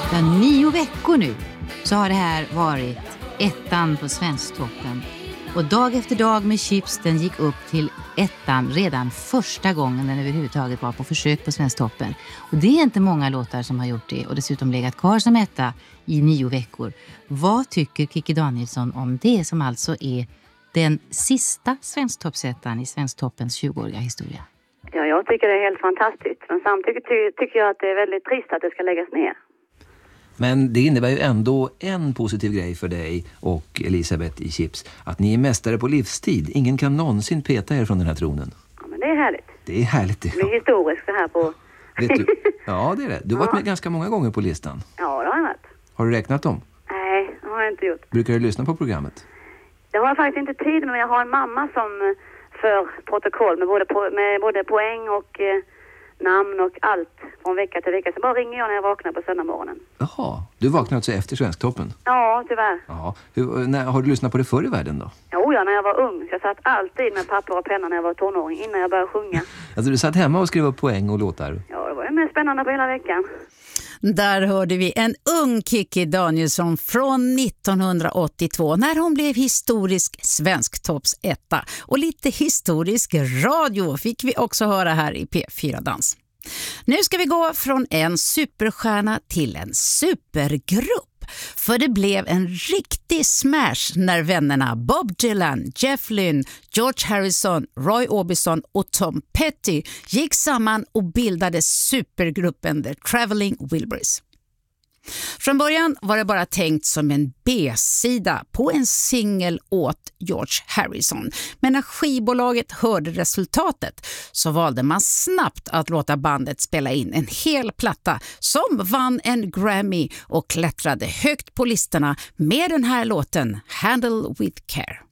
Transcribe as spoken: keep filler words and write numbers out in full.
Ja, nio veckor nu så har det här varit ettan på Svensktoppen. Och dag efter dag med Chips, den gick upp till ettan redan första gången den överhuvudtaget var på försök på Svensktoppen. Och det är inte många låtar som har gjort det och dessutom legat kvar som etta i nio veckor. Vad tycker Kikki Danielsson om det, som alltså är den sista Svensktoppsettan i Svensktoppens tjugoåriga historia? Ja, jag tycker det är helt fantastiskt. Men samtidigt ty- tycker jag att det är väldigt trist att det ska läggas ner. Men det innebär ju ändå en positiv grej för dig och Elisabeth i Chips. Att ni är mästare på livstid. Ingen kan någonsin peta er från den här tronen. Ja, men det är härligt. Det är härligt. Det, det är historiskt det här på... Vet du? Ja, det är det. Du har varit med ganska många gånger på listan. Ja, det har jag varit. Har du räknat dem? Nej, det har jag inte gjort. Brukar du lyssna på programmet? Det har jag faktiskt inte tid, men jag har en mamma som för protokoll med både, po- med både poäng och eh, namn och allt från vecka till vecka. Så bara ringer jag när jag vaknar på söndag morgonen. Jaha, du vaknar alltså efter Svensktoppen? Ja, tyvärr. Ja. Hur, när, har du lyssnat på det förr i världen då? Jo, ja, när jag var ung. Jag satt alltid med papper och penna när jag var tonåring innan jag började sjunga. Alltså du satt hemma och skrev upp poäng och låtar? Ja, det var ju mest spännande på hela veckan. Där hörde vi en ung Kikki Danielsson från nittonhundraåttiotvå när hon blev historisk Svensktoppsetta. Och lite historisk radio fick vi också höra här i P fyra Dans. Nu ska vi gå från en superstjärna till en supergrupp. För det blev en riktig smash när vännerna Bob Dylan, Jeff Lynne, George Harrison, Roy Orbison och Tom Petty gick samman och bildade supergruppen The Traveling Wilburys. Från början var det bara tänkt som en B-sida på en singel åt George Harrison. Men när skivbolaget hörde resultatet så valde man snabbt att låta bandet spela in en hel platta som vann en Grammy och klättrade högt på listorna med den här låten Handle with Care.